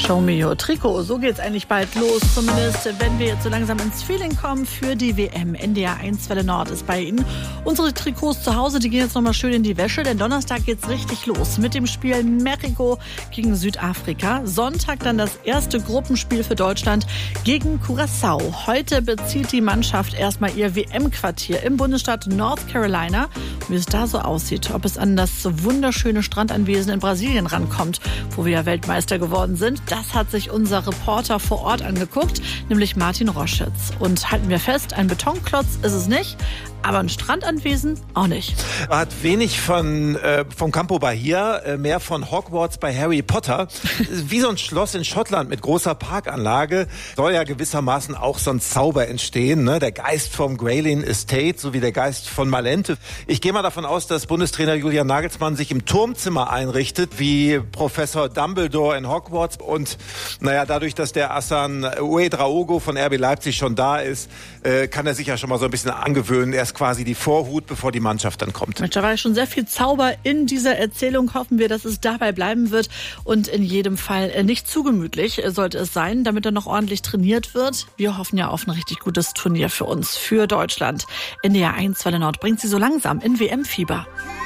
Show me your Trikot. So geht's eigentlich bald los, zumindest wenn wir jetzt so langsam ins Feeling kommen für die WM. NDR 1 Welle Nord ist bei Ihnen. Unsere Trikots zu Hause, die gehen jetzt nochmal schön in die Wäsche, denn Donnerstag geht's richtig los mit dem Spiel Mexiko gegen Südafrika. Sonntag dann das erste Gruppenspiel für Deutschland gegen Curaçao. Heute bezieht die Mannschaft erstmal ihr WM-Quartier im Bundesstaat North Carolina. Und wie es da so aussieht, ob es an das wunderschöne Strandanwesen in Brasilien rankommt, wo wir ja Weltmeister geworden sind, das hat sich unser Reporter vor Ort angeguckt, nämlich Martin Roschitz. Und halten wir fest, ein Betonklotz ist es nicht, aber ein Strandanwesen auch nicht. Man hat wenig vom Campo Bahia, mehr von Hogwarts bei Harry Potter. Wie so ein Schloss in Schottland mit großer Parkanlage soll ja gewissermaßen auch so ein Zauber entstehen. Ne? Der Geist vom Graylin Estate sowie der Geist von Malente. Ich gehe mal davon aus, dass Bundestrainer Julian Nagelsmann sich im Turmzimmer einrichtet, wie Professor Dumbledore in Hogwarts. Und dadurch, dass der Hassan Ouedraogo von RB Leipzig schon da ist, kann er sich ja schon mal so ein bisschen angewöhnen. Er ist quasi die Vorhut, bevor die Mannschaft dann kommt. Da war schon sehr viel Zauber in dieser Erzählung. Hoffen wir, dass es dabei bleiben wird und in jedem Fall nicht zu gemütlich sollte es sein, damit er noch ordentlich trainiert wird. Wir hoffen ja auf ein richtig gutes Turnier für uns, für Deutschland. NDR 1 Welle Nord bringt sie so langsam in WM-Fieber.